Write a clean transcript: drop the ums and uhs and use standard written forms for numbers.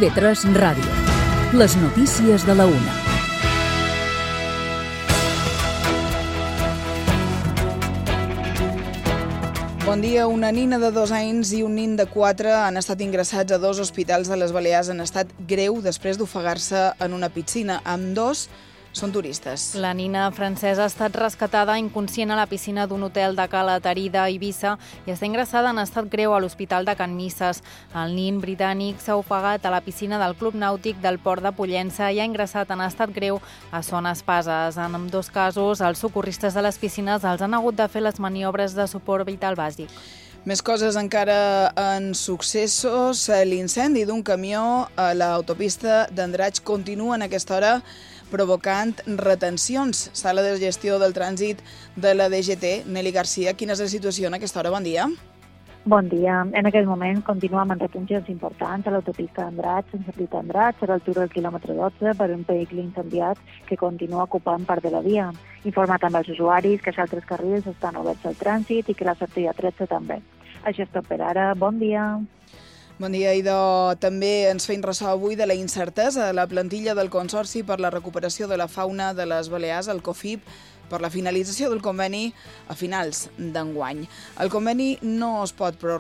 TV3 Ràdio. Les notícies de la una. Bon dia. Una nina de 2 anys i un nin de 4 han estat ingressats a 2 hospitals de les Balears en estat greu després d'ofegar-se en una piscina. Ambdós són turistes. La nina francesa ha estat rescatada inconscient a la piscina d'un hotel de Cala Tarida, Eivissa, i està ingressada en estat greu a l'Hospital de Can Misses. El nin britànic s'ha ofegat a la piscina del Club Nàutic del Port de Pollença i ha ingressat en estat greu a Son Espases. En ambdós casos, els socorristes de les piscines els han hagut de fer les maniobres de suport vital bàsic. Més coses encara en successos. L'incendi d'un camió a l'autopista d'Andratx continua en aquesta hora provocant retencions. Sala de gestió del trànsit de la DGT, Nelly Garcia, quina és la situació en aquesta hora? Bon dia. Bon dia. En aquest moment continuem amb retencions importants a l'autopista d'Andratx, en sentit Andratx, a l'altura del quilòmetre 12, per un vehicle incendiat que continua ocupant part de la via. Informa també als usuaris que els altres carrils estan oberts al trànsit i que la sortida 13 també. Això és tot per ara. Bon dia. Bon dia, idò. També ens feim ressò avui de la incertesa de la plantilla del Consorci per la recuperació de la fauna de les Balears, el COFIP, per la finalització del conveni a finals d'enguany. El conveni no es pot prorrogar